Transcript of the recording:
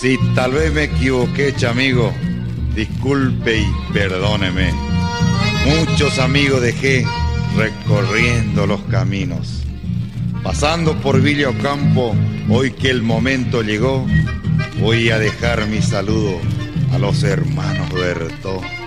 Si tal vez me equivoqué, chamigo, disculpe y perdóneme. Muchos amigos dejé recorriendo los caminos. Pasando por Villa Ocampo, hoy que el momento llegó, voy a dejar mi saludo a los hermanos Bertó.